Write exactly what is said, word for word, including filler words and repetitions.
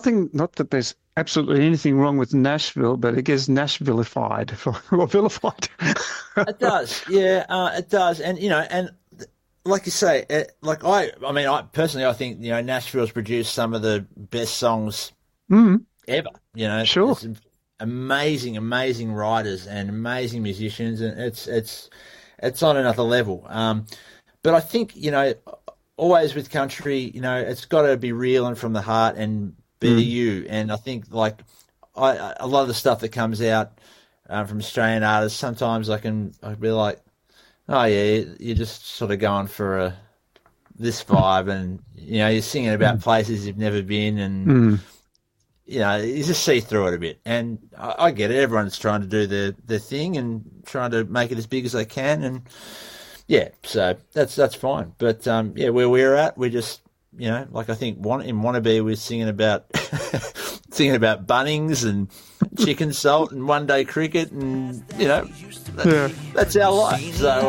think, not that there's absolutely anything wrong with Nashville, but it gets Nashvillified or vilified. It does, yeah, uh, it does, and you know, and like you say, it, like I, I mean, I personally, I think you know, Nashville's produced some of the best songs Mm, ever. You know, sure. it's amazing, amazing writers and amazing musicians, and it's it's it's on another level. Um, but I think you know, always with country, you know, it's got to be real and from the heart and be Mm, you. And I think like I, a lot of the stuff that comes out um, from Australian artists, sometimes I can I'd be like, oh yeah, you're just sort of going for a this vibe, and you know, you're singing about mm, places you've never been, and mm. you know, you just see through it a bit. And I, I get it. Everyone's trying to do their, their thing and trying to make it as big as they can. And yeah, so that's that's fine. But um, yeah, where we're at, we just you know, like I think one in Wannabe we're singing about singing about Bunnings and chicken salt and one day cricket, and you know, that, Yeah. that's our life. So.